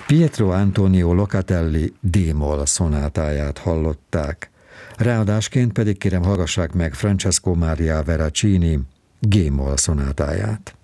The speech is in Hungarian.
Pietro Antonio Locatelli D-moll szonátáját hallották. Ráadásként pedig kérem hallgassák meg Francesco Maria Veracini G-moll szonátáját.